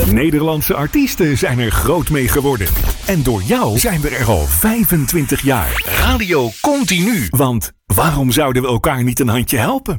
Nederlandse artiesten zijn er groot mee geworden. En door jou zijn we er al 25 jaar. Radio Continu. Want waarom zouden we elkaar niet een handje helpen?